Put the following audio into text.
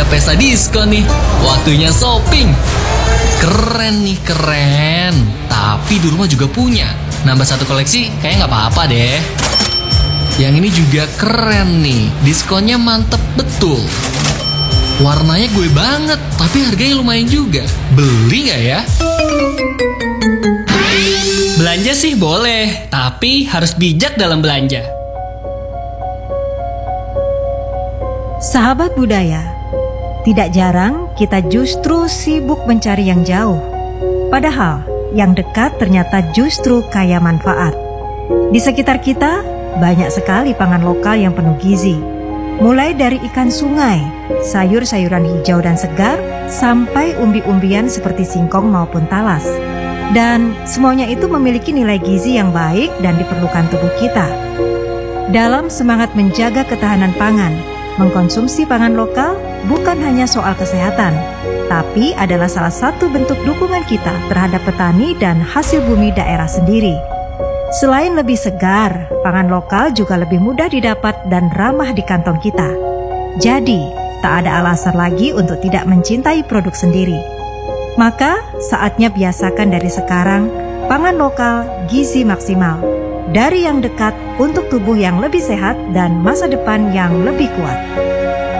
pesta diskon nih. Waktunya shopping. Keren nih, keren. Tapi di rumah juga punya. Nambah satu koleksi kayaknya nggak apa-apa deh. Yang ini juga keren nih. Diskonnya mantep betul. Warnanya gue banget, tapi harganya lumayan juga. Beli nggak ya? Belanja sih boleh, tapi harus bijak dalam belanja. Sahabat budaya, tidak jarang kita justru sibuk mencari yang jauh. Padahal yang dekat ternyata justru kaya manfaat. Di sekitar kita banyak sekali pangan lokal yang penuh gizi. Mulai dari ikan sungai, sayur-sayuran hijau dan segar, sampai umbi-umbian seperti singkong maupun talas. Dan semuanya itu memiliki nilai gizi yang baik dan diperlukan tubuh kita. Dalam semangat menjaga ketahanan pangan, mengkonsumsi pangan lokal bukan hanya soal kesehatan, tapi adalah salah satu bentuk dukungan kita terhadap petani dan hasil bumi daerah sendiri. Selain lebih segar, pangan lokal juga lebih mudah didapat dan ramah di kantong kita. Jadi, tak ada alasan lagi untuk tidak mencintai produk sendiri. Maka, saatnya biasakan dari sekarang, pangan lokal gizi maksimal. Dari yang dekat untuk tubuh yang lebih sehat dan masa depan yang lebih kuat.